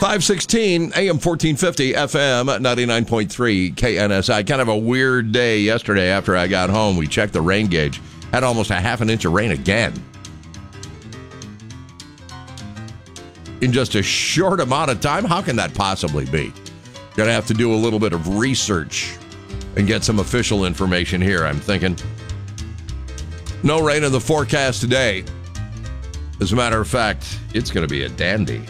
516 AM 1450 FM 99.3 KNSI. Kind of a weird day yesterday after I got home. We checked the rain gauge. Had almost a half an inch of rain again. In just a short amount of time? How can that possibly be? Going to have to do a little bit of research and get some official information here, I'm thinking. No rain in the forecast today. As a matter of fact, it's going to be a dandy.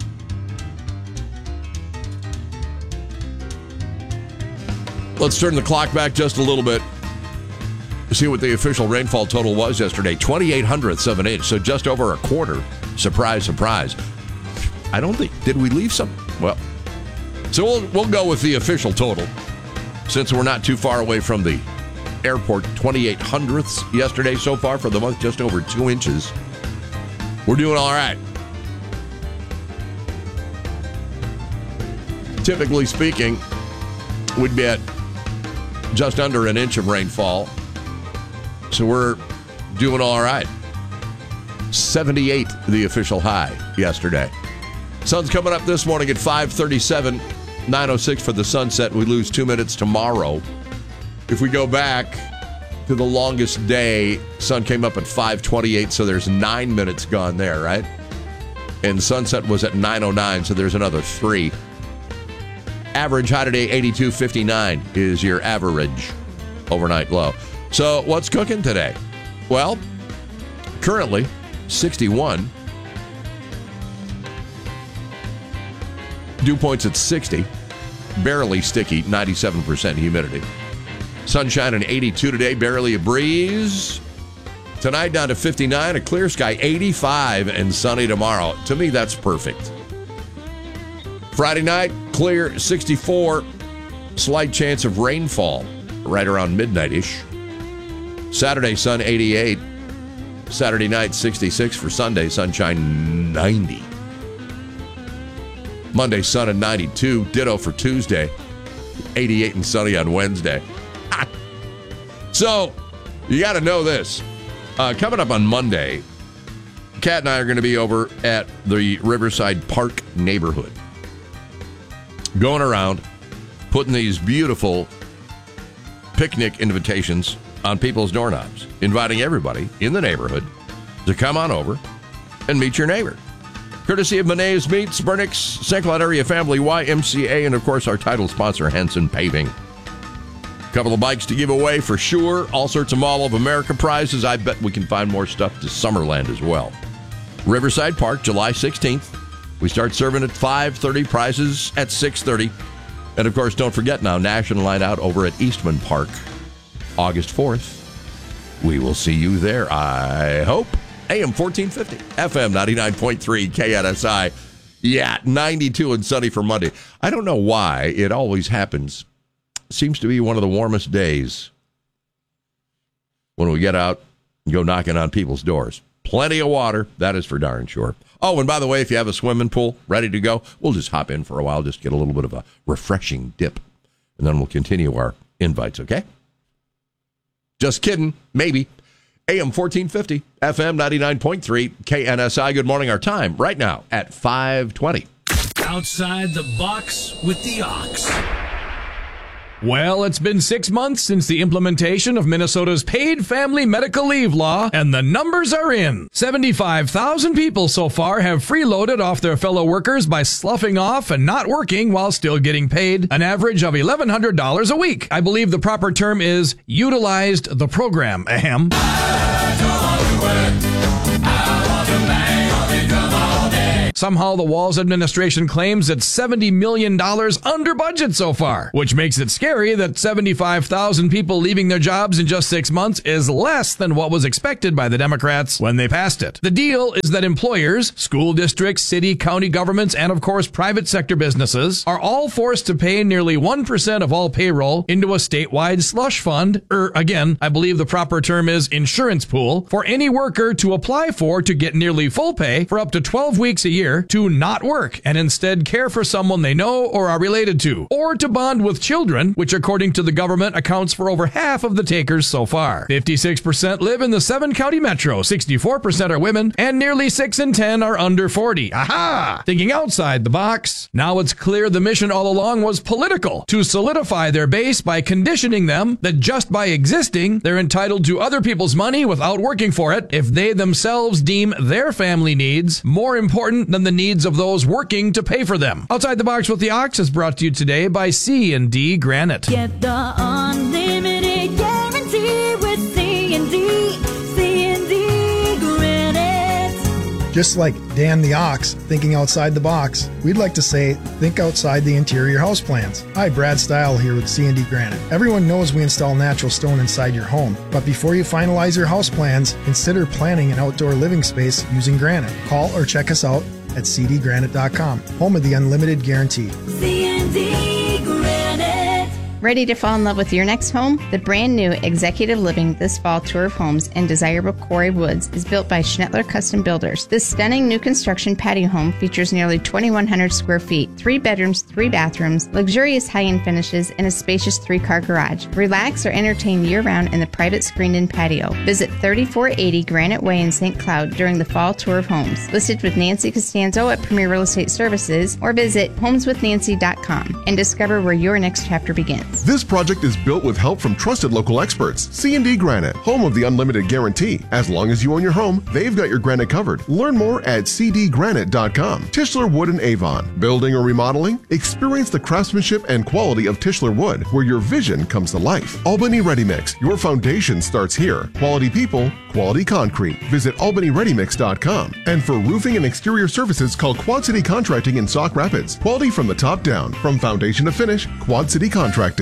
Let's turn the clock back just a little bit to see what the official rainfall total was yesterday. 0.28 of an inch, so just over a quarter. Surprise, surprise. I don't think, did we leave some? Well, so we'll go with the official total. Since we're not too far away from the airport, 0.28 yesterday so far for the month, just over 2 inches. We're doing all right. Typically speaking, we'd be at just under an inch of rainfall. So we're doing all right. 78, the official high yesterday. Sun's coming up this morning at 5:37, 9:06 for the sunset. We lose 2 minutes tomorrow. If we go back to the longest day, sun came up at 5:28, so there's 9 minutes gone there, right? And sunset was at 9:09, so there's another 3. Average high today, 82.59 is your average overnight low. So what's cooking today? Well, currently 61. Dew points at 60. Barely sticky, 97% humidity. Sunshine and 82 today, barely a breeze. Tonight down to 59, a clear sky, 85, and sunny tomorrow. To me, that's perfect. Friday night, clear, 64. Slight chance of rainfall right around midnight-ish. Saturday, sun, 88. Saturday night, 66 for Sunday, sunshine, 90. Monday, sun and 92. Ditto for Tuesday, 88 and sunny on Wednesday. So, you got to know this. Coming up on Monday, Kat and I are going to be over at the Riverside Park neighborhood. Going around, putting these beautiful picnic invitations on people's doorknobs, inviting everybody in the neighborhood to come on over and meet your neighbor. Courtesy of Monet's Meats, Burnix, St. Cloud Area Family, YMCA, and of course our title sponsor, Henson Paving. Couple of bikes to give away for sure. All sorts of Mall of America prizes. I bet we can find more stuff to Summerland as well. Riverside Park, July 16th. We start serving at 5:30, prizes at 6:30. And of course, don't forget now, National Night Out over at Eastman Park, August 4th. We will see you there, I hope. AM 1450, FM 99.3, KNSI. Yeah, 92 and sunny for Monday. I don't know why it always happens. Seems to be one of the warmest days when we get out and go knocking on people's doors. Plenty of water, that is for darn sure. Oh, and by the way, if you have a swimming pool ready to go, we'll just hop in for a while, just get a little bit of a refreshing dip, and then we'll continue our invites, okay? Just kidding, maybe. AM 1450, FM 99.3, KNSI. Good morning, our time right now at 5:20. Outside the box with the ox. Well, it's been 6 months since the implementation of Minnesota's paid family medical leave law, and the numbers are in. 75,000 people so far have freeloaded off their fellow workers by sloughing off and not working while still getting paid an average of $1,100 a week. I believe the proper term is utilized the program. Ahem. Somehow the Walz administration claims it's $70 million under budget so far, which makes it scary that 75,000 people leaving their jobs in just 6 months is less than what was expected by the Democrats when they passed it. The deal is that employers, school districts, city, county governments, and of course private sector businesses are all forced to pay nearly 1% of all payroll into a statewide slush fund, again, I believe the proper term is insurance pool, for any worker to apply for to get nearly full pay for up to 12 weeks a year year to not work and instead care for someone they know or are related to, or to bond with children, which according to the government accounts for over half of the takers so far. 56% live in the 7-county metro, 64% are women, and nearly 6 in 10 are under 40. Aha! Thinking outside the box. Now it's clear the mission all along was political, to solidify their base by conditioning them that just by existing, they're entitled to other people's money without working for it if they themselves deem their family needs more important than the needs of those working to pay for them. Outside the Box with the Ox is brought to you today by C&D Granite. Get the unlimited guarantee with C&D Granite. Just like Dan the Ox thinking outside the box, we'd like to say think outside the interior house plans. Hi, Brad Stile here with C&D Granite. Everyone knows we install natural stone inside your home, but before you finalize your house plans, consider planning an outdoor living space using granite. Call or check us out at cdgranite.com, home of the unlimited guarantee. C&D Granite. Ready to fall in love with your next home? The brand new Executive Living This Fall Tour of Homes in desirable Quarry Woods is built by Schnettler Custom Builders. This stunning new construction patio home features nearly 2,100 square feet, 3 bedrooms, 3 bathrooms, luxurious high-end finishes, and a spacious 3-car garage. Relax or entertain year-round in the private screened-in patio. Visit 3480 Granite Way in St. Cloud during the Fall Tour of Homes. Listed with Nancy Costanzo at Premier Real Estate Services, or visit homeswithnancy.com and discover where your next chapter begins. This project is built with help from trusted local experts. C&D Granite, home of the unlimited guarantee. As long as you own your home, they've got your granite covered. Learn more at cdgranite.com. Tischler Wood in Avon. Building or remodeling? Experience the craftsmanship and quality of Tischler Wood, where your vision comes to life. Albany Ready Mix. Your foundation starts here. Quality people, quality concrete. Visit albanyreadymix.com. And for roofing and exterior services, call Quad City Contracting in Sauk Rapids. Quality from the top down. From foundation to finish, Quad City Contracting.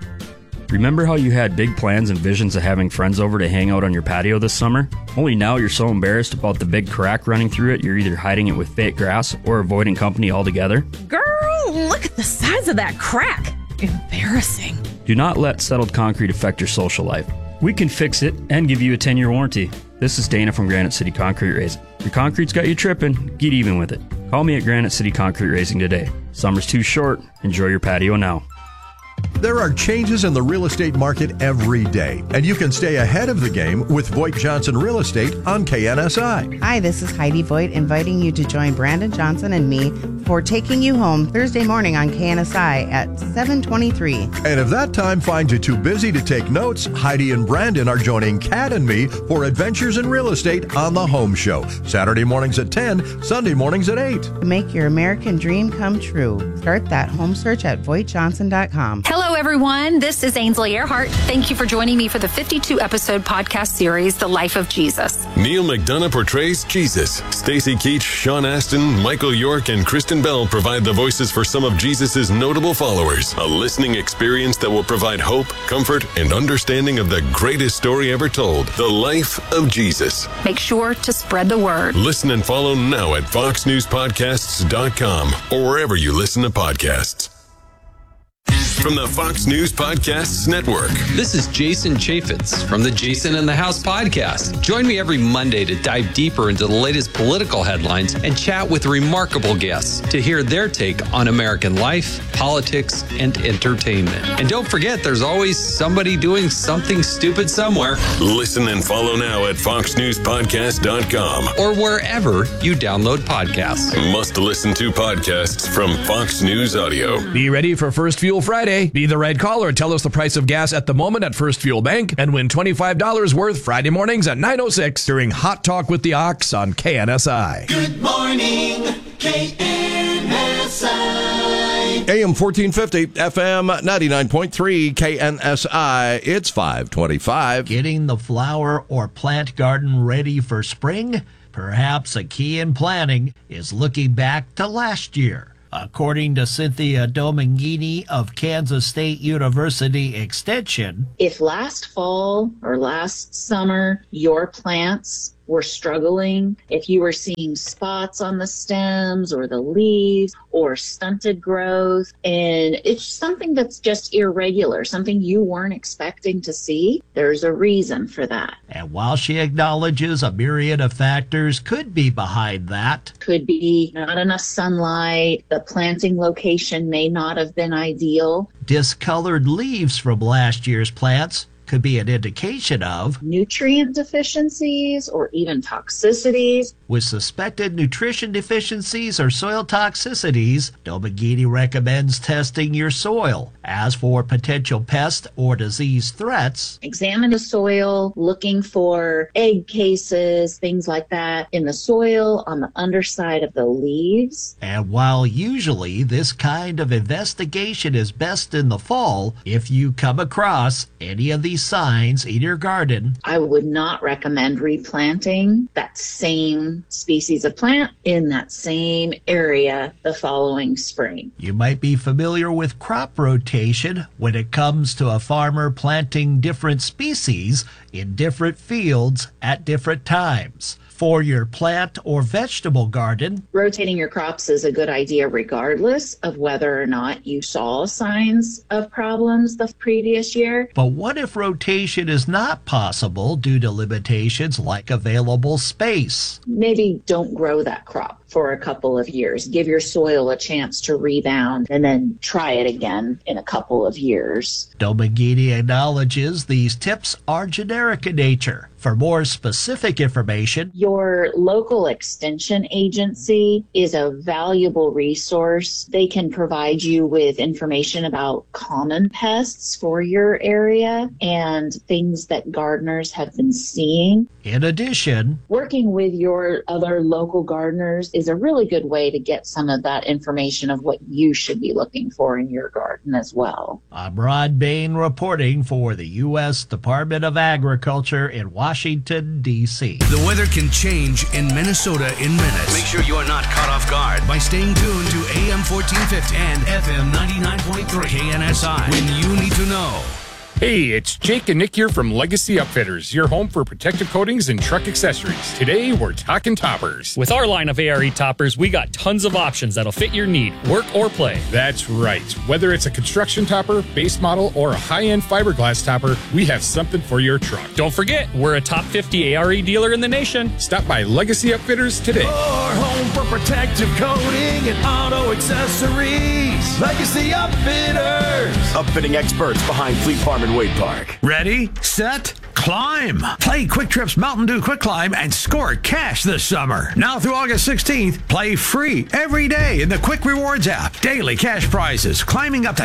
Remember how you had big plans and visions of having friends over to hang out on your patio this summer? Only now you're so embarrassed about the big crack running through it, you're either hiding it with fake grass or avoiding company altogether. Girl, look at the size of that crack. Embarrassing. Do not let settled concrete affect your social life. We can fix it and give you a 10-year warranty. This is Dana from Granite City Concrete Raising. Your concrete's got you tripping, get even with it. Call me at Granite City Concrete Raising today. Summer's too short. Enjoy your patio now. There are changes in the real estate market every day, and you can stay ahead of the game with Voigt Johnson Real Estate on KNSI. Hi, this is Heidi Voigt inviting you to join Brandon Johnson and me for Taking You Home Thursday morning on KNSI at 7:23. And if that time finds you too busy to take notes, Heidi and Brandon are joining Kat and me for Adventures in Real Estate on the Home Show. Saturday mornings at 10, Sunday mornings at 8. Make your American dream come true. Start that home search at VoigtJohnson.com. Hello, everyone. This is Ainsley Earhart. Thank you for joining me for the 52-episode podcast series, The Life of Jesus. Neil McDonough portrays Jesus. Stacy Keach, Sean Astin, Michael York, and Kristen Bell provide the voices for some of Jesus' notable followers. A listening experience that will provide hope, comfort, and understanding of the greatest story ever told, The Life of Jesus. Make sure to spread the word. Listen and follow now at foxnewspodcasts.com or wherever you listen to podcasts. From the Fox News Podcasts Network. This is Jason Chaffetz from the Jason in the House podcast. Join me every Monday to dive deeper into the latest political headlines and chat with remarkable guests to hear their take on American life, politics, and entertainment. And don't forget, there's always somebody doing something stupid somewhere. Listen and follow now at foxnewspodcast.com or wherever you download podcasts. Must listen to podcasts from Fox News Audio. Be ready for First Fuel Friday. Be the right caller. Tell us the price of gas at the moment at First Fuel Bank and win $25 worth Friday mornings at 9:06 during Hot Talk with the Ox on KNSI. Good morning, KNSI. AM 1450, FM 99.3, KNSI. It's 5:25. Getting the flower or plant garden ready for spring? Perhaps a key in planning is looking back to last year. According to Cynthia Domingini of Kansas State University Extension, if last fall or last summer your plants were struggling, if you were seeing spots on the stems or the leaves or stunted growth, and it's something that's just irregular, something you weren't expecting to see, there's a reason for that. And while she acknowledges a myriad of factors could be behind that, could be not enough sunlight, the planting location may not have been ideal, discolored leaves from last year's plants could be an indication of nutrient deficiencies or even toxicities. With suspected nutrition deficiencies or soil toxicities, Domagini recommends testing your soil. As for potential pest or disease threats, examine the soil, looking for egg cases, things like that in the soil, on the underside of the leaves. And while usually this kind of investigation is best in the fall, if you come across any of these signs in your garden, I would not recommend replanting that same species of plant in that same area the following spring. You might be familiar with crop rotation when it comes to a farmer planting different species in different fields at different times. For your plant or vegetable garden, rotating your crops is a good idea regardless of whether or not you saw signs of problems the previous year. But what if rotation is not possible due to limitations like available space? Maybe don't grow that crop for a couple of years. Give your soil a chance to rebound and then try it again in a couple of years. Domagini acknowledges these tips are generic in nature. For more specific information, your local extension agency is a valuable resource. They can provide you with information about common pests for your area and things that gardeners have been seeing. In addition, working with your other local gardeners is a really good way to get some of that information of what you should be looking for in your garden as well. I'm Rod Bain reporting for the U.S. Department of Agriculture in Washington, D.C. The weather can change in Minnesota in minutes. Make sure you are not caught off guard by staying tuned to AM 1450 and FM 99.3 KNSI when you need to know. Hey, it's Jake and Nick here from Legacy Upfitters, your home for protective coatings and truck accessories. Today, we're talking toppers. With our line of ARE toppers, we got tons of options that'll fit your need, work or play. That's right. Whether it's a construction topper, base model, or a high-end fiberglass topper, we have something for your truck. Don't forget, we're a top 50 ARE dealer in the nation. Stop by Legacy Upfitters today. Your home for protective coating and auto accessories. Legacy Upfitters. Upfitting experts behind Fleet Farm and Wade Park. Ready, set, climb. Play Quick Trip's Mountain Dew Quick Climb and score cash this summer. Now through August 16th, play free every day in the Quick Rewards app. Daily cash prizes, climbing up to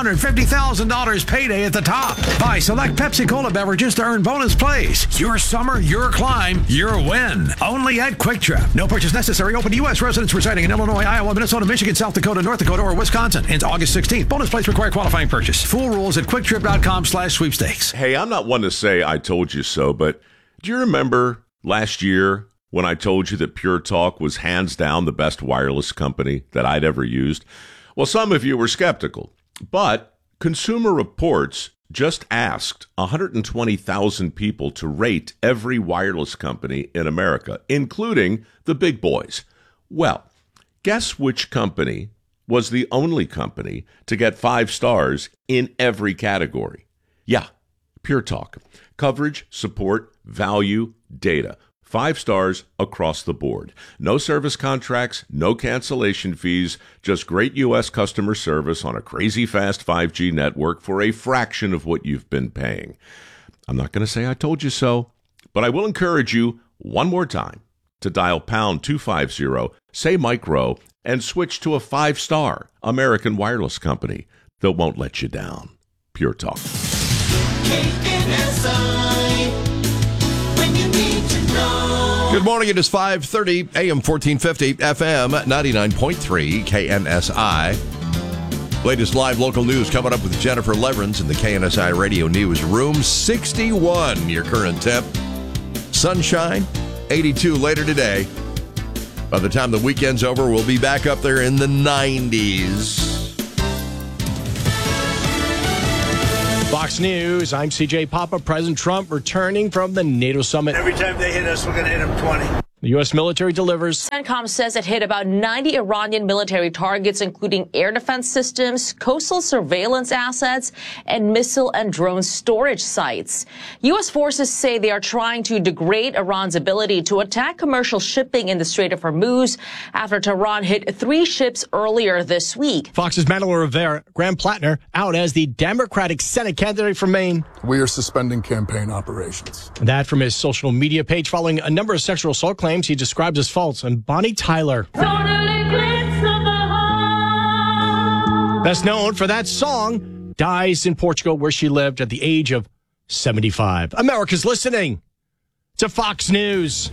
$250,000 payday at the top. Buy select Pepsi Cola beverages to earn bonus plays. Your summer, your climb, your win. Only at Quick Trip. No purchase necessary. Open to U.S. residents residing in Illinois, Iowa, Minnesota, Michigan, South Dakota, North Dakota, or Wisconsin. Ends August 16th. Bonus plays require qualifying purchase. Full rules at quicktrip.com/sweepstakes. Hey, I'm not one to say I told you so, but do you remember last year when I told you that Pure Talk was hands down the best wireless company that I'd ever used? Well, some of you were skeptical, but Consumer Reports just asked 120,000 people to rate every wireless company in America, including the big boys. Well, guess which company was the only company to get 5 stars in every category? Yeah, Pure Talk. Coverage, support, value, data. 5 stars across the board. No service contracts, no cancellation fees, just great U.S. customer service on a crazy fast 5G network for a fraction of what you've been paying. I'm not going to say I told you so, but I will encourage you one more time to dial pound 250, say Mike Rowe, and switch to a 5-star American wireless company that won't let you down. Pure Talk. When you need to know. Good morning. It is 5:30 AM 1450 FM 99.3 KNSI. Latest live local news coming up with Jennifer Leverins in the KNSI Radio News Room. 61 your current temp. Sunshine, 82 later today. By the time the weekend's over, we'll be back up there in the 90s. Fox News, I'm CJ Papa. President Trump returning from the NATO summit. Every time they hit us, we're going to hit them 20. The U.S. military delivers. CENTCOM says it hit about 90 Iranian military targets, including air defense systems, coastal surveillance assets, and missile and drone storage sites. U.S. forces say they are trying to degrade Iran's ability to attack commercial shipping in the Strait of Hormuz after Tehran hit 3 ships earlier this week. Fox's Madeline Rivera, Graham Plattner, out as the Democratic Senate candidate from Maine. We are suspending campaign operations. That from his social media page following a number of sexual assault claims he describes as false. And Bonnie Tyler, best known for that song, dies in Portugal where she lived at the age of 75. America's listening to Fox News.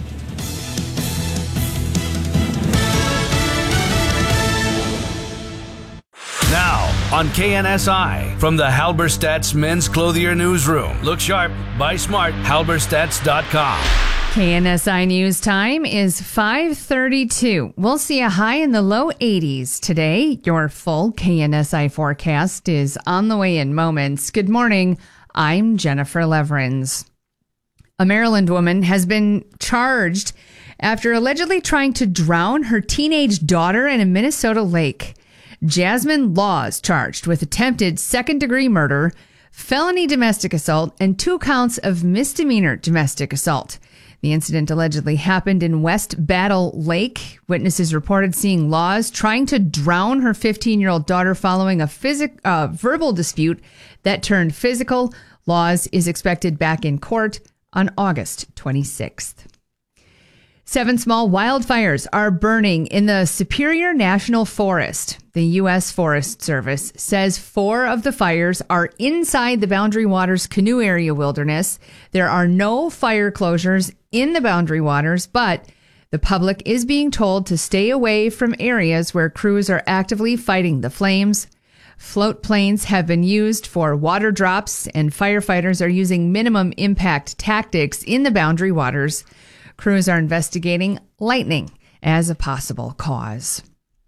Now on KNSI from the Halberstadt's Men's Clothier Newsroom. Look sharp, buy smart, halberstadts.com. KNSI News time is 5:32. We'll see a high in the low 80s today. Your full KNSI forecast is on the way in moments. Good morning. I'm Jennifer Leverins. A Maryland woman has been charged after allegedly trying to drown her teenage daughter in a Minnesota lake. Jasmine Laws charged with attempted second-degree murder, felony domestic assault, and 2 counts of misdemeanor domestic assault. The incident allegedly happened in West Battle Lake. Witnesses reported seeing Laws trying to drown her 15-year-old daughter following a verbal dispute that turned physical. Laws is expected back in court on August 26th. 7 small wildfires are burning in the Superior National Forest. The U.S. Forest Service says 4 of the fires are inside the Boundary Waters Canoe Area Wilderness. There are no fire closures in the Boundary Waters, but the public is being told to stay away from areas where crews are actively fighting the flames. Float planes have been used for water drops, and firefighters are using minimum impact tactics in the Boundary Waters. Crews are investigating lightning as a possible cause.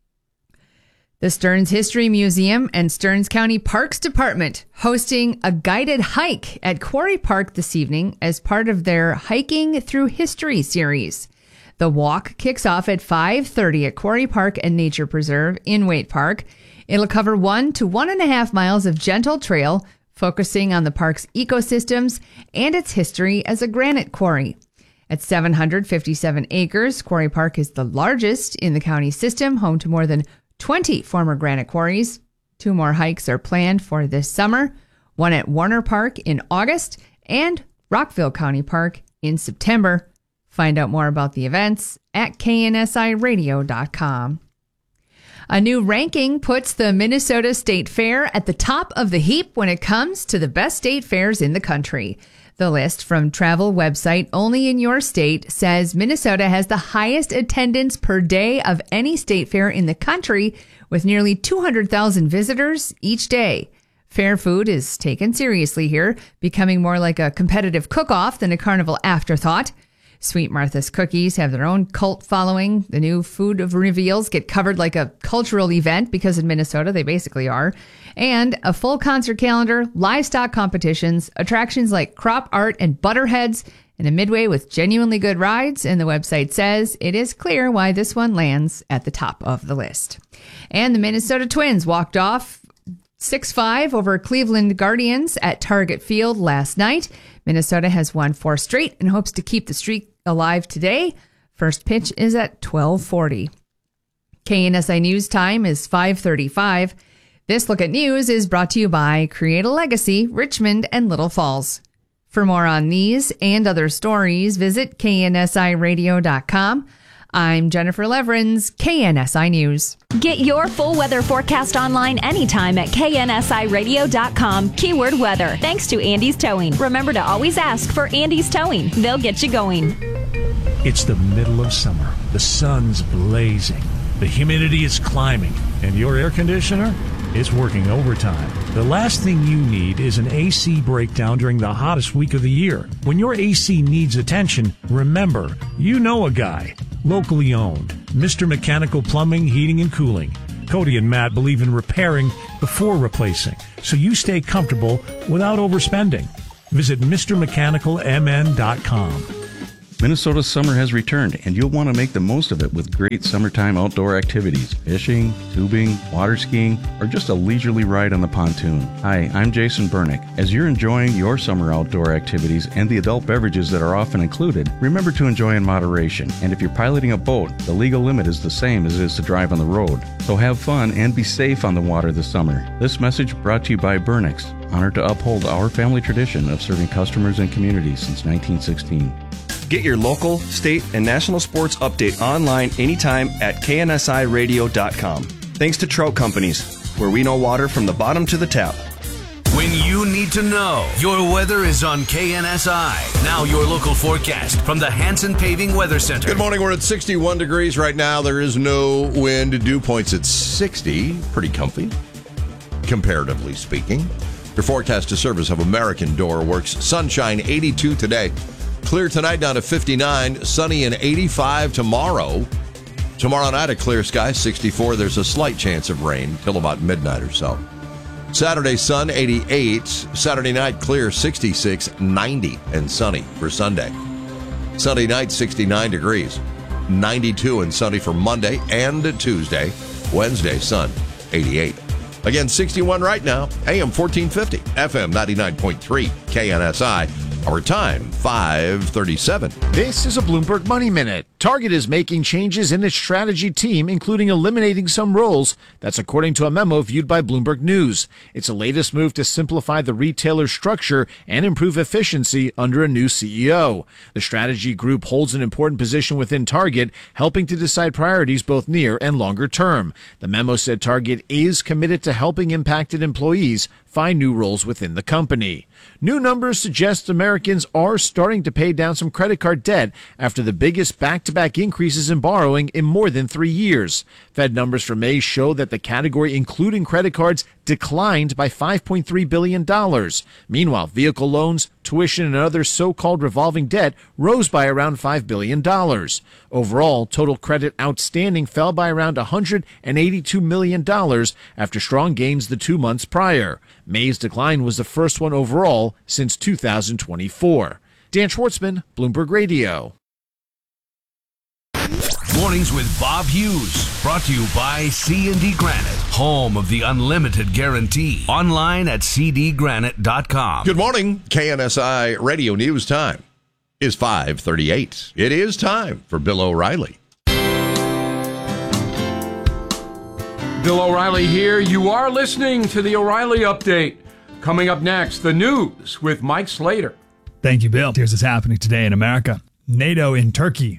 The Stearns History Museum and Stearns County Parks Department hosting a guided hike at Quarry Park this evening as part of their Hiking Through History series. The walk kicks off at 5:30 at Quarry Park and Nature Preserve in Waite Park. It'll cover 1 to 1.5 miles of gentle trail, focusing on the park's ecosystems and its history as a granite quarry. At 757 acres, Quarry Park is the largest in the county system, home to more than 20 former granite quarries. 2 more hikes are planned for this summer, one at Warner Park in August and Rockville County Park in September. Find out more about the events at KNSIRadio.com. A new ranking puts the Minnesota State Fair at the top of the heap when it comes to the best state fairs in the country. The list from travel website Only in Your State says Minnesota has the highest attendance per day of any state fair in the country, with nearly 200,000 visitors each day. Fair food is taken seriously here, becoming more like a competitive cook-off than a carnival afterthought. Sweet Martha's cookies have their own cult following. The new food reveals get covered like a cultural event because in Minnesota they basically are. And a full concert calendar, livestock competitions, attractions like crop art and butterheads, and a midway with genuinely good rides. And the website says it is clear why this one lands at the top of the list. And the Minnesota Twins walked off 6-5 over Cleveland Guardians at Target Field last night. Minnesota has won 4 straight and hopes to keep the streak alive today. First pitch is at 12:40. KNSI News time is 5:35. This look at news is brought to you by Create a Legacy, Richmond and Little Falls. For more on these and other stories, visit KNSIRadio.com. I'm Jennifer Leverins, KNSI News. Get your full weather forecast online anytime at KNSIRadio.com. Keyword weather. Thanks to Andy's Towing. Remember to always ask for Andy's Towing. They'll get you going. It's the middle of summer. The sun's blazing. The humidity is climbing. And your air conditioner is working overtime. The last thing you need is an AC breakdown during the hottest week of the year. When your AC needs attention, remember, you know a guy. Locally owned. Mr. Mechanical Plumbing, Heating, and Cooling. Cody and Matt believe in repairing before replacing, so you stay comfortable without overspending. Visit MrMechanicalMN.com. Minnesota's summer has returned, and you'll want to make the most of it with great summertime outdoor activities, fishing, tubing, water skiing, or just a leisurely ride on the pontoon. Hi, I'm Jason Bernick. As you're enjoying your summer outdoor activities and the adult beverages that are often included, remember to enjoy in moderation. And if you're piloting a boat, the legal limit is the same as it is to drive on the road. So have fun and be safe on the water this summer. This message brought to you by Bernick's, honored to uphold our family tradition of serving customers and communities since 1916. Get your local, state, and national sports update online anytime at KNSIRadio.com. Thanks to Trout Companies, where we know water from the bottom to the tap. When you need to know, your weather is on KNSI. Now your local forecast from the Hanson Paving Weather Center. Good morning. We're at 61 degrees right now. There is no wind. Dew points at 60. Pretty comfy, comparatively speaking. Your forecast to service of American Door Works. Sunshine, 82 today. Clear tonight down to 59, sunny and 85 tomorrow. Tomorrow night, a clear sky, 64. There's a slight chance of rain till about midnight or so. Saturday, sun, 88. Saturday night, clear, 66, 90, and sunny for Sunday. Sunday night, 69 degrees, 92 and sunny for Monday and Tuesday. Wednesday, sun, 88. Again, 61 right now, AM 1450, FM 99.3, KNSI. Our time, 5:37. This is a Bloomberg Money Minute. Target is making changes in its strategy team, including eliminating some roles. That's according to a memo viewed by Bloomberg News. It's the latest move to simplify the retailer structure and improve efficiency under a new CEO. The strategy group holds an important position within Target, helping to decide priorities both near and longer term. The memo said Target is committed to helping impacted employees find new roles within the company. New numbers suggest Americans are starting to pay down some credit card debt after the biggest back-to-back increases in borrowing in more than 3 years. Fed numbers for May show that the category, including credit cards, declined by $5.3 billion. Meanwhile, vehicle loans, tuition, and other so-called revolving debt rose by around $5 billion. Overall, total credit outstanding fell by around $182 million after strong gains the 2 months prior. May's decline was the first one overall since 2024. Dan Schwartzman, Bloomberg Radio. Mornings with Bob Hughes, brought to you by C&D Granite, home of the unlimited guarantee. Online at cdgranite.com. Good morning. KNSI Radio News time is 5:38. It is time for Bill O'Reilly. Bill O'Reilly here. You are listening to the O'Reilly Update. Coming up next, the news with Mike Slater. Thank you, Bill. Here's what's happening today in America. NATO in Turkey.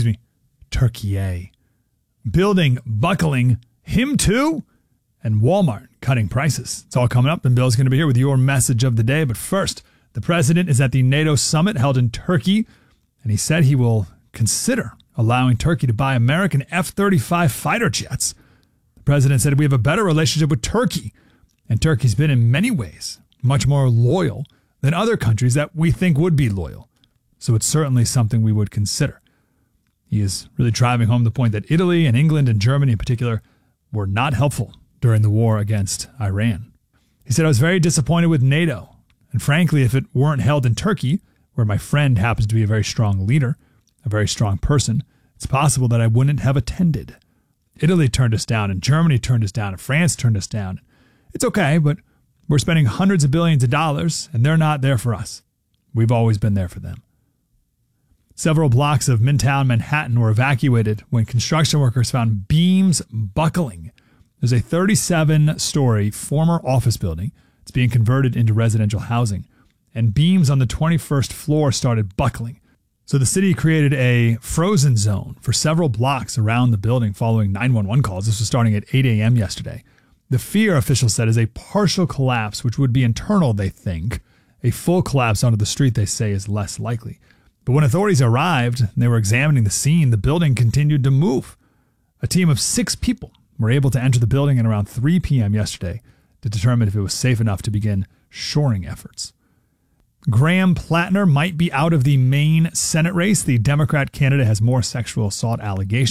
Turkey. Building buckling. Him too? And Walmart cutting prices. It's all coming up, and Bill's going to be here with your message of the day. But first, the president is at the NATO summit held in Turkey, and he said he will consider allowing Turkey to buy American F-35 fighter jets. The president said we have a better relationship with Turkey, and Turkey's been in many ways much more loyal than other countries that we think would be loyal. So it's certainly something we would consider. He is really driving home the point that Italy and England and Germany in particular were not helpful during the war against Iran. He said, I was very disappointed with NATO. And frankly, if it weren't held in Turkey, where my friend happens to be a very strong leader, a very strong person, it's possible that I wouldn't have attended. Italy turned us down, and Germany turned us down, and France turned us down. It's okay, but we're spending hundreds of billions of dollars, and they're not there for us. We've always been there for them. Several blocks of Midtown Manhattan were evacuated when construction workers found beams buckling. There's a 37-story former office building. It's being converted into residential housing, and beams on the 21st floor started buckling. So the city created a frozen zone for several blocks around the building following 911 calls. This was starting at 8 a.m. yesterday. The fear, officials said, is a partial collapse, which would be internal, they think. A full collapse onto the street, they say, is less likely. But when authorities arrived and they were examining the scene, the building continued to move. A team of 6 people were able to enter the building at around 3 p.m. yesterday to determine if it was safe enough to begin shoring efforts. Graham Plattner might be out of the Maine Senate race. The Democrat candidate has more sexual assault allegations.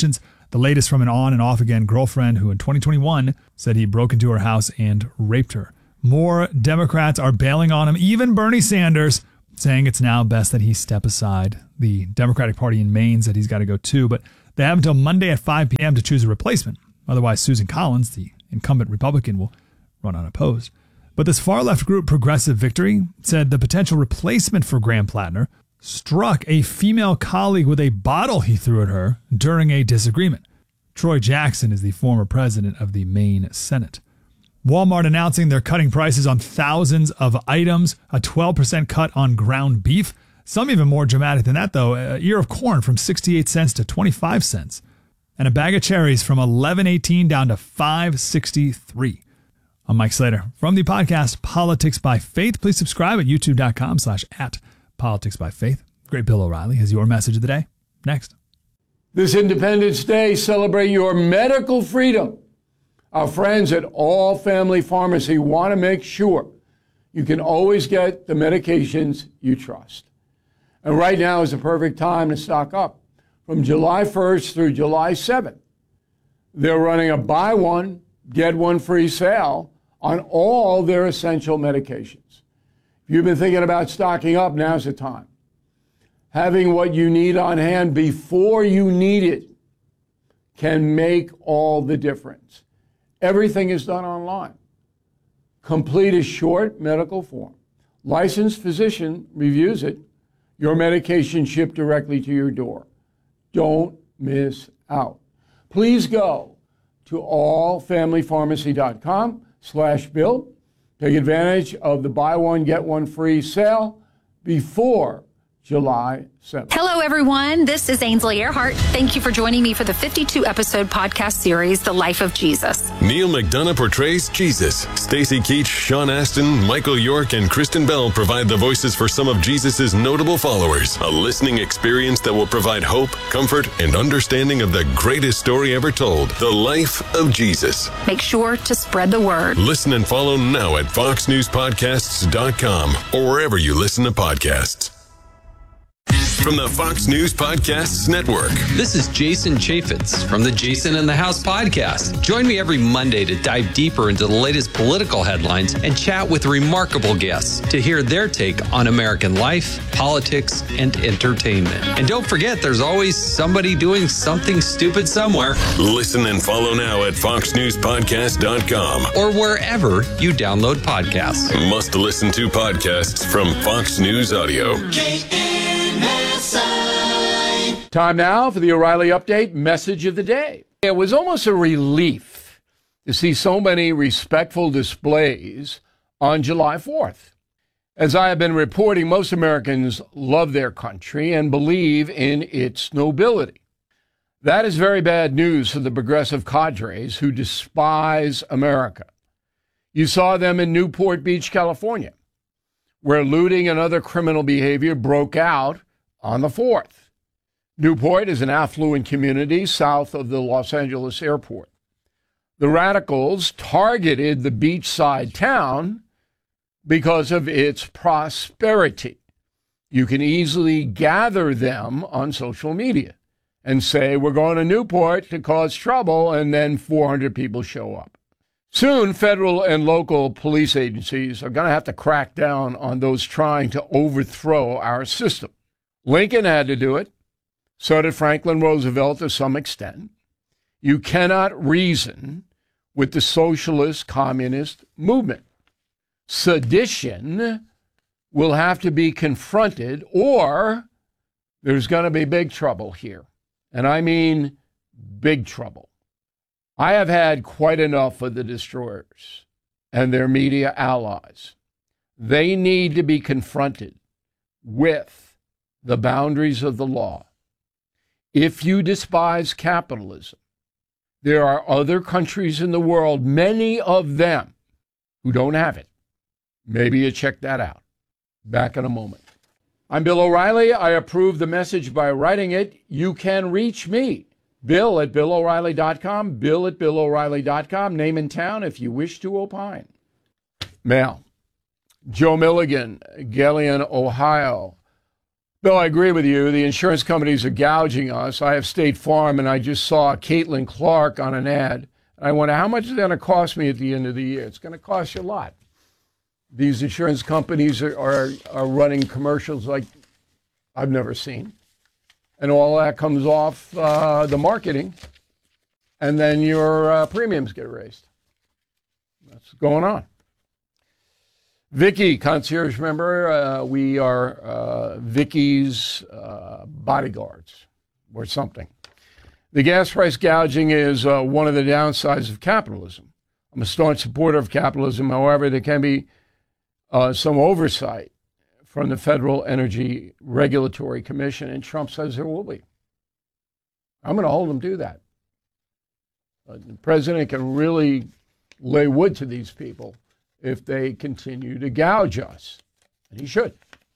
The latest from an on and off again girlfriend who in 2021 said he broke into her house and raped her. More Democrats are bailing on him, even Bernie Sanders, saying it's now best that he step aside. The Democratic Party in Maine said he's got to go too, but they have until Monday at 5 p.m. to choose a replacement. Otherwise, Susan Collins, the incumbent Republican, will run unopposed. But this far-left group, Progressive Victory, said the potential replacement for Graham Plattner struck a female colleague with a bottle he threw at her during a disagreement. Troy Jackson is the former president of the Maine Senate. Walmart announcing they're cutting prices on thousands of items, a 12% cut on ground beef. Some even more dramatic than that, though. A ear of corn from 68 cents to 25 cents. And a bag of cherries from $11.18 down to $5.63. I'm Mike Slater from the podcast Politics by Faith. Please subscribe at youtube.com/@politicsbyfaith. Great Bill O'Reilly has your message of the day. Next. This Independence Day, celebrate your medical freedom. Our friends at All Family Pharmacy want to make sure you can always get the medications you trust. And right now is the perfect time to stock up. From July 1st through July 7th, they're running a buy one, get one free sale on all their essential medications. If you've been thinking about stocking up, now's the time. Having what you need on hand before you need it can make all the difference. Everything is done online. Complete a short medical form. Licensed physician reviews it. Your medication shipped directly to your door. Don't miss out. Please go to allfamilypharmacy.com/Bill. Take advantage of the buy one, get one free sale before July 7th. Hello, everyone. This is Ainsley Earhart. Thank you for joining me for the 52-episode podcast series, The Life of Jesus. Neil McDonough portrays Jesus. Stacy Keach, Sean Astin, Michael York, and Kristen Bell provide the voices for some of Jesus' notable followers. A listening experience that will provide hope, comfort, and understanding of the greatest story ever told, The Life of Jesus. Make sure to spread the word. Listen and follow now at foxnewspodcasts.com or wherever you listen to podcasts. From the Fox News Podcasts Network. This is Jason Chaffetz from the Jason in the House podcast. Join me every Monday to dive deeper into the latest political headlines and chat with remarkable guests to hear their take on American life, politics, and entertainment. And don't forget, there's always somebody doing something stupid somewhere. Listen and follow now at foxnewspodcast.com or wherever you download podcasts. Must listen to podcasts from Fox News Audio. Time now for the O'Reilly Update message of the day. It was almost a relief to see so many respectful displays on July 4th. As I have been reporting, most Americans love their country and believe in its nobility. That is very bad news for the progressive cadres who despise America. You saw them in Newport Beach, California, where looting and other criminal behavior broke out on the 4th. Newport is an affluent community south of the Los Angeles airport. The radicals targeted the beachside town because of its prosperity. You can easily gather them on social media and say, we're going to Newport to cause trouble, and then 400 people show up. Soon, federal and local police agencies are going to have to crack down on those trying to overthrow our system. Lincoln had to do it. So did Franklin Roosevelt to some extent. You cannot reason with the socialist communist movement. Sedition will have to be confronted, or there's going to be big trouble here. And I mean big trouble. I have had quite enough of the destroyers and their media allies. They need to be confronted with the boundaries of the law. If you despise capitalism, there are other countries in the world, many of them, who don't have it. Maybe you check that out. Back in a moment. I'm Bill O'Reilly. I approve the message by writing it. You can reach me, Bill at BillO'Reilly.com, Bill at BillO'Reilly.com, name and town if you wish to opine. Mail. Joe Milligan, Galion, Ohio. Bill, I agree with you. The insurance companies are gouging us. I have State Farm, and I just saw Caitlin Clark on an ad. I wonder how much is it going to cost me at the end of the year. It's going to cost you a lot. These insurance companies are running commercials like I've never seen. And all that comes off the marketing, and then your premiums get raised. That's what's going on. Vicky, concierge member, we are Vicky's bodyguards or something. The gas price gouging is one of the downsides of capitalism. I'm a staunch supporter of capitalism. However, there can be some oversight from the Federal Energy Regulatory Commission, and Trump says there will be. I'm going to hold him to that. The president can really lay wood to these people if they continue to gouge us, and he should.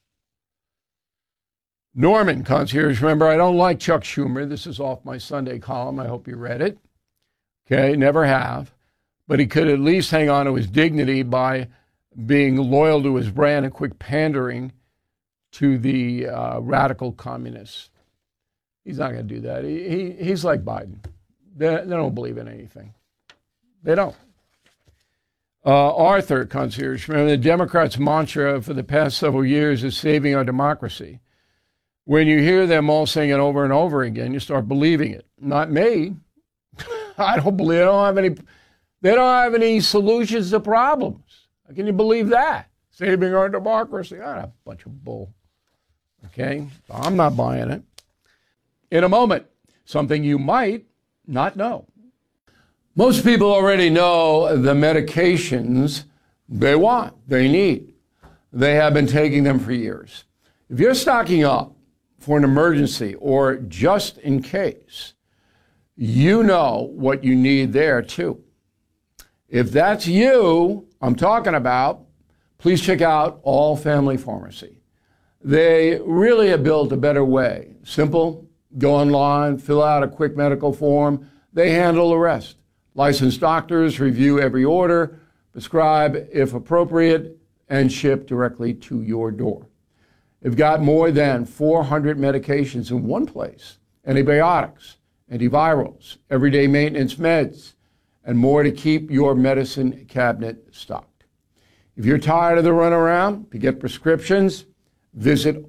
Norman, concierge member, I don't like Chuck Schumer. This is off my Sunday column. I hope you read it. Okay, never have. But he could at least hang on to his dignity by being loyal to his brand and quit pandering to the radical communists. He's not going to do that. He's like Biden. They don't believe in anything. They don't. Arthur, concierge member, the Democrats' mantra for the past several years is saving our democracy. When you hear them all saying it over and over again, you start believing it. Not me. I don't believe. They don't have any solutions to problems. How can you believe that? Saving our democracy. A bunch of bull. Okay? I'm not buying it. In a moment, something you might not know. Most people already know the medications they want, they need. They have been taking them for years. If you're stocking up for an emergency or just in case, you know what you need there too. If that's you I'm talking about, please check out All Family Pharmacy. They really have built a better way. Simple, go online, fill out a quick medical form. They handle the rest. Licensed doctors review every order, prescribe if appropriate, and ship directly to your door. They've got more than 400 medications in one place: antibiotics, antivirals, everyday maintenance meds, and more to keep your medicine cabinet stocked. If you're tired of the runaround to get prescriptions, visit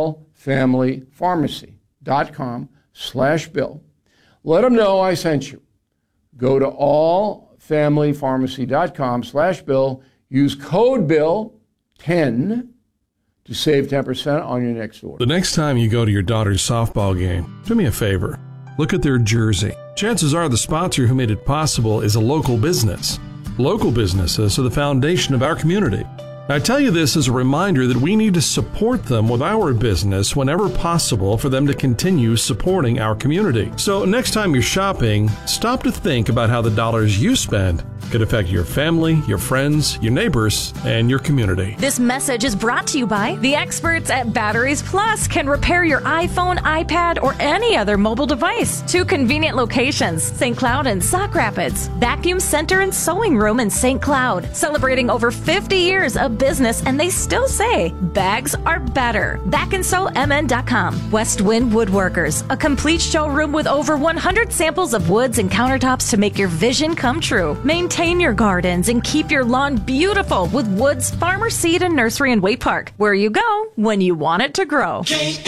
allfamilypharmacy.com/Bill. Let them know I sent you. Go to allfamilypharmacy.com/Bill. Use code BILL10 to save 10% on your next order. The next time you go to your daughter's softball game, do me a favor. Look at their jersey. Chances are the sponsor who made it possible is a local business. Local businesses are the foundation of our community. I tell you this as a reminder that we need to support them with our business whenever possible for them to continue supporting our community. So next time you're shopping, stop to think about how the dollars you spend could affect your family, your friends, your neighbors, and your community. This message is brought to you by the experts at Batteries Plus. Can repair your iPhone, iPad, or any other mobile device. 2 convenient locations: St. Cloud and Sauk Rapids. Vacuum Center and Sewing Room in St. Cloud. Celebrating over 50 years of business, and they still say bags are better. BackandSewMN.com. West Wind Woodworkers, a complete showroom with over 100 samples of woods and countertops to make your vision come true. Maintain your gardens and keep your lawn beautiful with Woods Farmer Seed and Nursery in Waite Park, where you go when you want it to grow.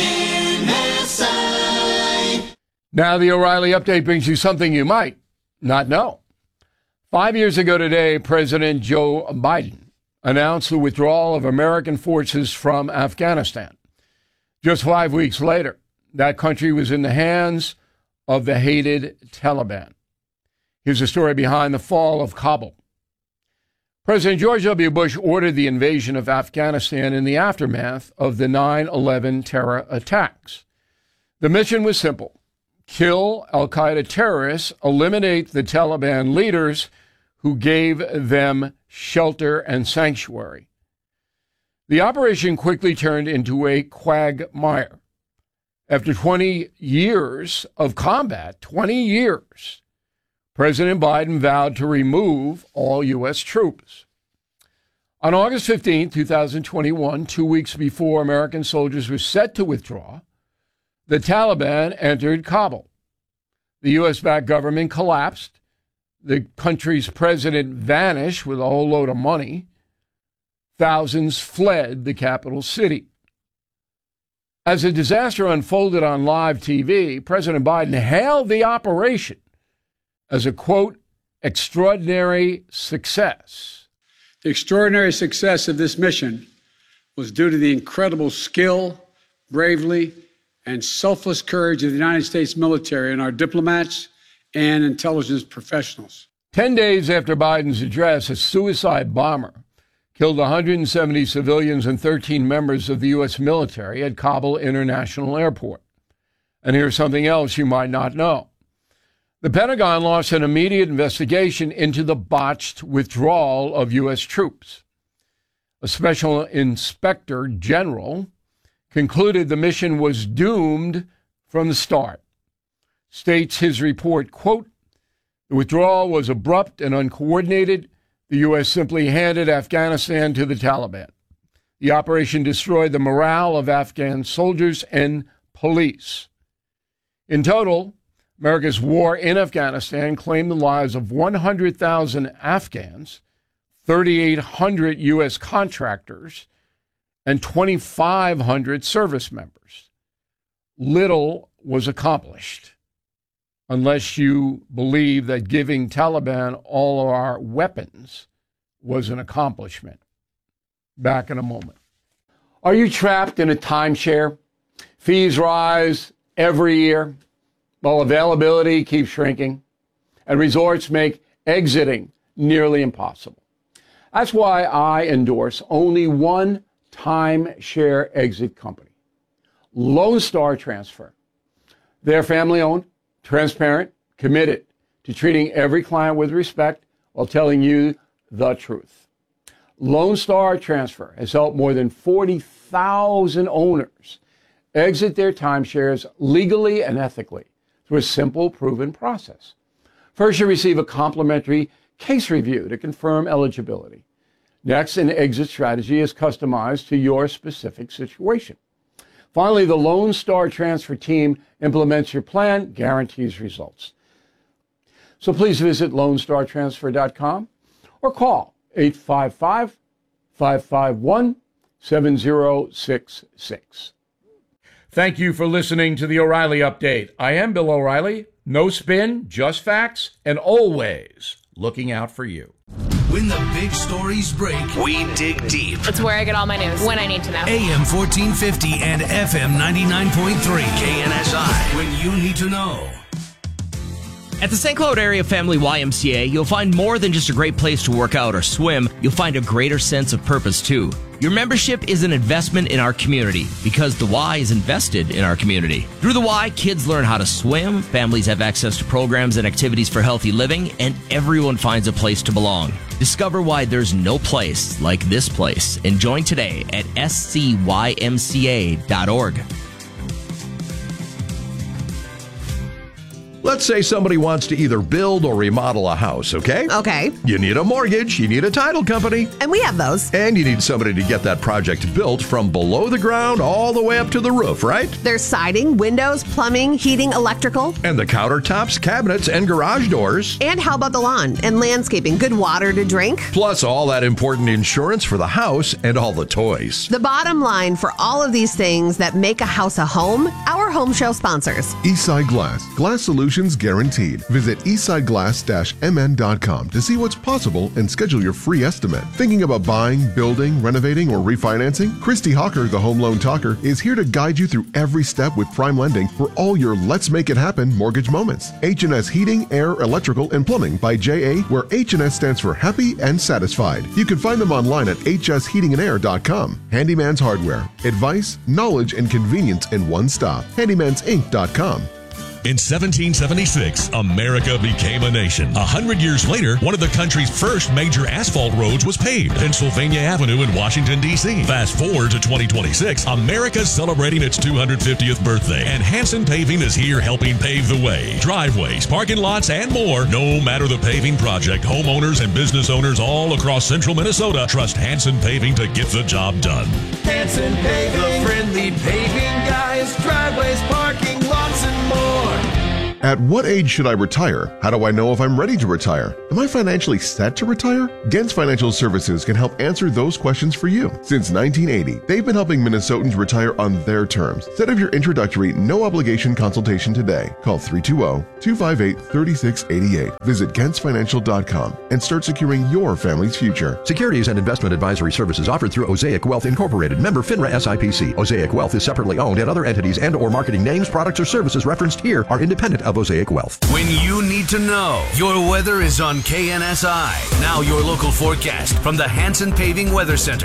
Now the O'Reilly Update brings you something you might not know. 5 years ago today, President Joe Biden announced the withdrawal of American forces from Afghanistan. Just 5 weeks later, that country was in the hands of the hated Taliban. Here's the story behind the fall of Kabul. President George W. Bush ordered the invasion of Afghanistan in the aftermath of the 9/11 terror attacks. The mission was simple: kill al-Qaeda terrorists, eliminate the Taliban leaders who gave them shelter and sanctuary. The operation quickly turned into a quagmire. After 20 years of combat, 20 years, President Biden vowed to remove all U.S. troops. On August 15, 2021, 2 weeks before American soldiers were set to withdraw, the Taliban entered Kabul. The U.S.-backed government collapsed. The country's president vanished with a whole load of money. Thousands fled the capital city. As the disaster unfolded on live TV, President Biden hailed the operation as a, quote, extraordinary success. The extraordinary success of this mission was due to the incredible skill, bravery, and selfless courage of the United States military and our diplomats and intelligence professionals. 10 days after Biden's address, a suicide bomber killed 170 civilians and 13 members of the U.S. military at Kabul International Airport. And here's something else you might not know. The Pentagon launched an immediate investigation into the botched withdrawal of U.S. troops. A special inspector general concluded the mission was doomed from the start. States his report, quote, the withdrawal was abrupt and uncoordinated. The U.S. simply handed Afghanistan to the Taliban. The operation destroyed the morale of Afghan soldiers and police. In total, America's war in Afghanistan claimed the lives of 100,000 Afghans, 3,800 U.S. contractors, and 2,500 service members. Little was accomplished, unless you believe that giving Taliban all of our weapons was an accomplishment. Back in a moment. Are you trapped in a timeshare? Fees rise every year, while availability keeps shrinking, and resorts make exiting nearly impossible. That's why I endorse only one timeshare exit company, Lone Star Transfer. They're family-owned, transparent, committed to treating every client with respect while telling you the truth. Lone Star Transfer has helped more than 40,000 owners exit their timeshares legally and ethically through a simple, proven process. First, you receive a complimentary case review to confirm eligibility. Next, an exit strategy is customized to your specific situation. Finally, the Lone Star Transfer team implements your plan, guarantees results. So please visit LoneStarTransfer.com or call 855-551-7066. Thank you for listening to the O'Reilly Update. I am Bill O'Reilly. No spin, just facts, and always looking out for you. When the big stories break, we dig deep. It's where I get all my news, when I need to know. AM 1450 and FM 99.3 KNSI, when you need to know. At the St. Cloud Area Family YMCA, you'll find more than just a great place to work out or swim. You'll find a greater sense of purpose, too. Your membership is an investment in our community because the Y is invested in our community. Through the Y, kids learn how to swim, families have access to programs and activities for healthy living, and everyone finds a place to belong. Discover why there's no place like this place and join today at scymca.org. Let's say somebody wants to either build or remodel a house, okay? Okay. You need a mortgage, you need a title company. And we have those. And you need somebody to get that project built from below the ground all the way up to the roof, right? There's siding, windows, plumbing, heating, electrical. And the countertops, cabinets, and garage doors. And how about the lawn and landscaping? Good water to drink. Plus all that important insurance for the house and all the toys. The bottom line for all of these things that make a house a home, our home show sponsors. Eastside Glass. Glass solutions guaranteed. Visit eastsideglass-mn.com to see what's possible and schedule your free estimate. Thinking about buying, building, renovating, or refinancing? Christy Hawker, the Home Loan Talker, is here to guide you through every step with prime lending for all your Let's Make It Happen mortgage moments. H&S Heating, Air, Electrical, and Plumbing by J.A., where H&S stands for Happy and Satisfied. You can find them online at hsheatingandair.com. Handyman's Hardware. Advice, knowledge, and convenience in one stop. handymansinc.com. In 1776, America became a nation. 100 years later, one of the country's first major asphalt roads was paved, Pennsylvania Avenue in Washington, D.C. Fast forward to 2026, America's celebrating its 250th birthday, and Hanson Paving is here helping pave the way. Driveways, parking lots, and more. No matter the paving project, homeowners and business owners all across central Minnesota trust Hanson Paving to get the job done. Hanson Paving, the friendly paving guys, driveways, parking lots, and more. At what age should I retire? How do I know if I'm ready to retire? Am I financially set to retire? Gens Financial Services can help answer those questions for you. Since 1980, they've been helping Minnesotans retire on their terms. Set up your introductory, no-obligation consultation today. Call 320-258-3688. Visit GentsFinancial.com and start securing your family's future. Securities and investment advisory services offered through Osaic Wealth Incorporated, member FINRA SIPC. Osaic Wealth is separately owned, and other entities and or marketing names, products, or services referenced here are independent of Osaic Wealth. When you need to know, your weather is on KNSI. Now your local forecast from the Hanson Paving Weather Center.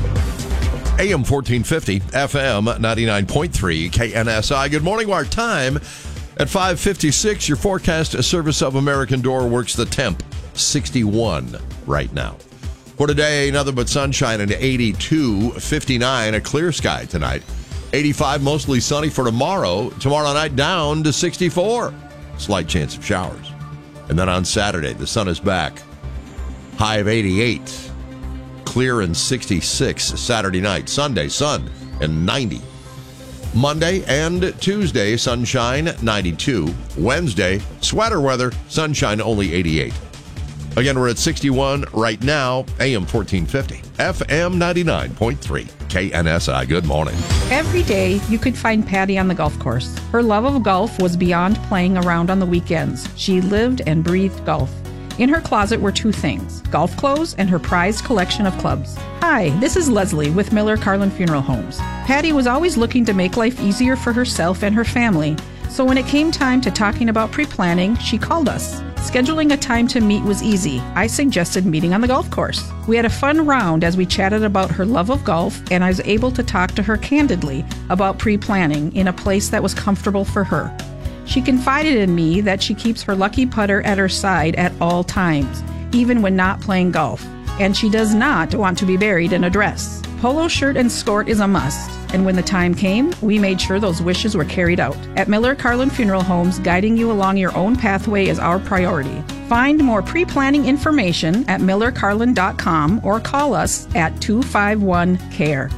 AM 1450, FM 99.3, KNSI. Good morning, our time at 5:56. Your forecast service of American Door works the temp, 61 right now. For today, nothing but sunshine and 82, 59, a clear sky tonight. 85, mostly sunny for tomorrow. Tomorrow night down to 64. Slight chance of showers. And then on Saturday, the sun is back. High of 88. Clear and 66 Saturday night. Sunday, sun and 90. Monday and Tuesday, sunshine, 92. Wednesday, sweater weather, sunshine, only 88. Again, we're at 61 right now, AM 1450, FM 99.3, KNSI. Good morning. Every day, you could find Patty on the golf course. Her love of golf was beyond playing around on the weekends. She lived and breathed golf. In her closet were two things, golf clothes and her prized collection of clubs. Hi, this is Leslie with Miller Carlin Funeral Homes. Patty was always looking to make life easier for herself and her family. So when it came time to talking about pre-planning, she called us. Scheduling a time to meet was easy. I suggested meeting on the golf course. We had a fun round as we chatted about her love of golf, and I was able to talk to her candidly about pre-planning in a place that was comfortable for her. She confided in me that she keeps her lucky putter at her side at all times, even when not playing golf, and she does not want to be buried in a dress. Polo shirt and skirt is a must, and when the time came, we made sure those wishes were carried out. At Miller Carlin Funeral Homes, guiding you along your own pathway is our priority. Find more pre-planning information at millercarlin.com or call us at 251-CARE.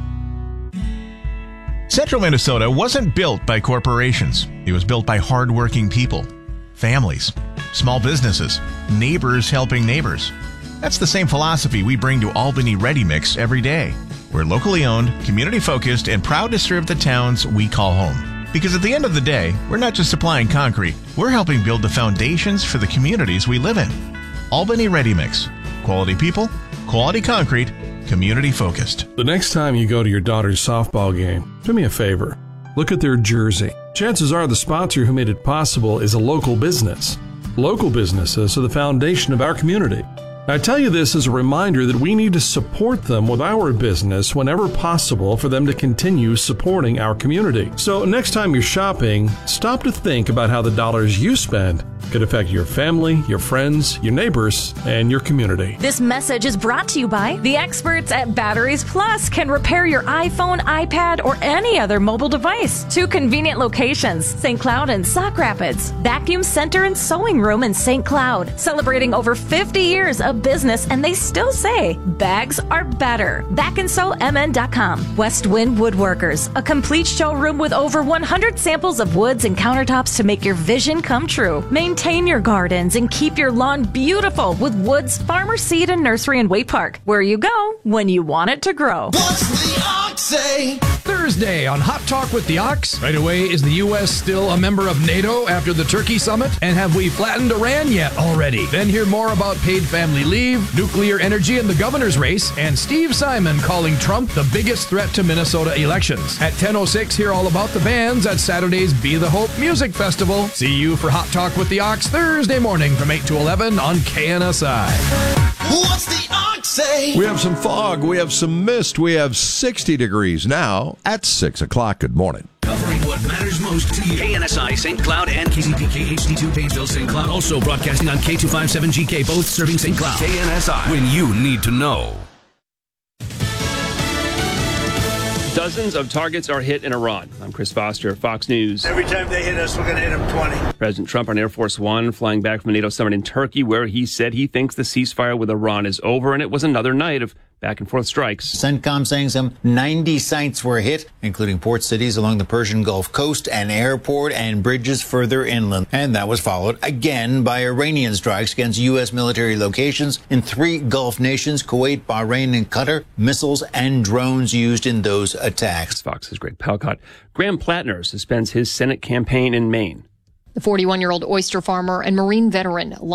Central Minnesota wasn't built by corporations. It was built by hardworking people, families, small businesses, neighbors helping neighbors. That's the same philosophy we bring to Albany Ready Mix every day. We're locally owned, community-focused, and proud to serve the towns we call home. Because at the end of the day, we're not just supplying concrete, we're helping build the foundations for the communities we live in. Albany Ready Mix. Quality people, quality concrete, community-focused. The next time you go to your daughter's softball game, do me a favor. Look at their jersey. Chances are the sponsor who made it possible is a local business. Local businesses are the foundation of our community. I tell you this as a reminder that we need to support them with our business whenever possible for them to continue supporting our community. So next time you're shopping, stop to think about how the dollars you spend could affect your family, your friends, your neighbors, and your community. This message is brought to you by the experts at Batteries Plus can repair your iPhone, iPad, or any other mobile device. 2 convenient locations, St. Cloud and Sauk Rapids. Vacuum Center and Sewing Room in St. Cloud. Celebrating over 50 years of business, and they still say bags are better. BackandSewMN.com. West Wind Woodworkers, a complete showroom with over 100 samples of woods and countertops to make your vision come true. Maintain your gardens and keep your lawn beautiful with Woods Farmer Seed and Nursery in Waite Park, where you go when you want it to grow. What's the ox say? Thursday on Hot Talk with the Ox. Right away, is the U.S. still a member of NATO after the Turkey summit? And have we flattened Iran yet already? Then hear more about paid family leave, nuclear energy, and the governor's race, and Steve Simon calling Trump the biggest threat to Minnesota elections. At 10:06, hear all about the bands at Saturday's Be the Hope Music Festival. See you for Hot Talk with the Ox Thursday morning from 8 to 11 on KNSI. What's the ox say? We have some fog. We have some mist. We have 60 degrees now at 6 o'clock. Good morning. Covering what matters most coast to you. KNSI St. Cloud and KCPK HD2 Painesville St. Cloud. Also broadcasting on K257GK, both serving St. Cloud. KNSI, when you need to know. Dozens of targets are hit in Iran. I'm Chris Foster, Fox News. Every time they hit us, we're going to hit them 20. President Trump on Air Force One flying back from the NATO summit in Turkey, where he said he thinks the ceasefire with Iran is over, and it was another night of back-and-forth strikes. CENTCOM saying some 90 sites were hit, including port cities along the Persian Gulf coast, an airport, and bridges further inland. And that was followed again by Iranian strikes against U.S. military locations in 3 Gulf nations, Kuwait, Bahrain, and Qatar. Missiles and drones used in those attacks. Fox's Greg Palcott. Graham Plattner suspends his Senate campaign in Maine. The 41-year-old oyster farmer and Marine veteran